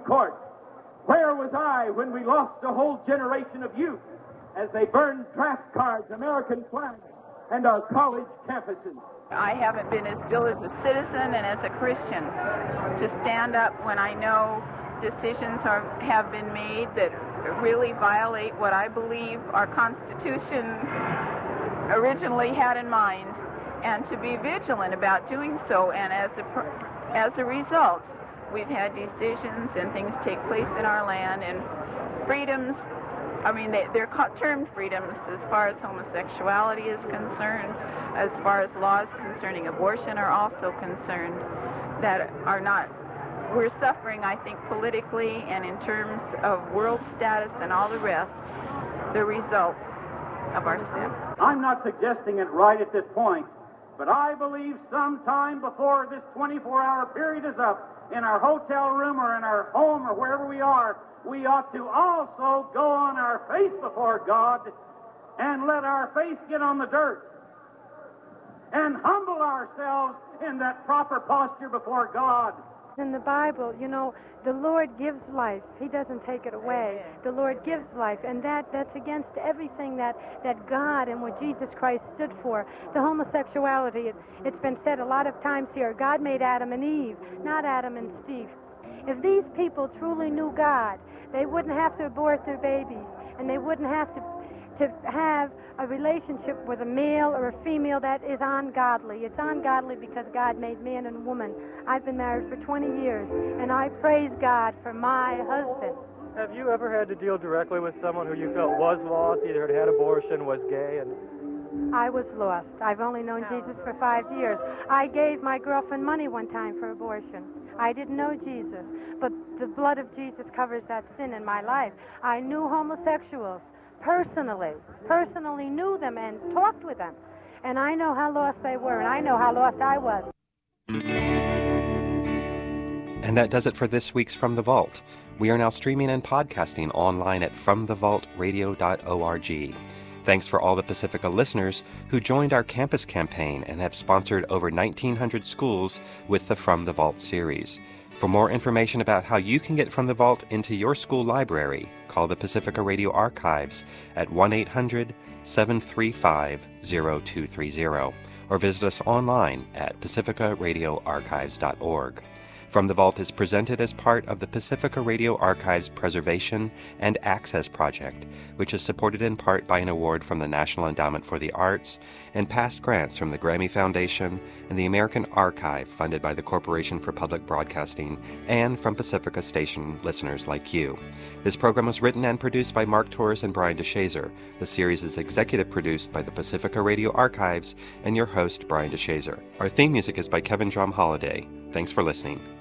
Court? Where was I when we lost a whole generation of youth as they burned draft cards, American flags, and our college campuses? I haven't been as still as a citizen and as a Christian to stand up when I know decisions have been made that really violate what I believe our Constitution originally had in mind, and to be vigilant about doing so. And as a result, we've had decisions and things take place in our land, and freedoms, I mean, they're termed freedoms as far as homosexuality is concerned, as far as laws concerning abortion are also concerned, that are not, we're suffering, I think, politically and in terms of world status and all the rest, the result of our sin. I'm not suggesting it right at this point, but I believe sometime before this 24-hour period is up, in our hotel room or in our home or wherever we are, we ought to also go on our face before God and let our face get on the dirt and humble ourselves in that proper posture before God. In the Bible, you know, the Lord gives life. He doesn't take it away. The Lord gives life, and that's against everything that God and what Jesus Christ stood for. The homosexuality, it's been said a lot of times here, God made Adam and Eve, not Adam and Steve. If these people truly knew God, they wouldn't have to abort their babies, and they wouldn't have to have a relationship with a male or a female that is ungodly. It's ungodly because God made man and woman. I've been married for 20 years, and I praise God for my husband. Have you ever had to deal directly with someone who you felt was lost, either had abortion, was gay, and... I was lost. I've only known Jesus for 5 years. I gave my girlfriend money one time for abortion. I didn't know Jesus, but the blood of Jesus covers that sin in my life. I knew homosexuals personally knew them and talked with them. And I know how lost they were, and I know how lost I was. And that does it for this week's From the Vault. We are now streaming and podcasting online at fromthevaultradio.org. Thanks for all the Pacifica listeners who joined our campus campaign and have sponsored over 1,900 schools with the From the Vault series. For more information about how you can get From the Vault into your school library, call the Pacifica Radio Archives at 1-800-735-0230 or visit us online at pacificaradioarchives.org. From the Vault is presented as part of the Pacifica Radio Archives Preservation and Access Project, which is supported in part by an award from the National Endowment for the Arts and past grants from the Grammy Foundation and the American Archive, funded by the Corporation for Public Broadcasting, and from Pacifica Station listeners like you. This program was written and produced by Mark Torres and Brian DeShazer. The series is executive produced by the Pacifica Radio Archives and your host, Brian DeShazer. Our theme music is by Kevin Drum Holiday. Thanks for listening.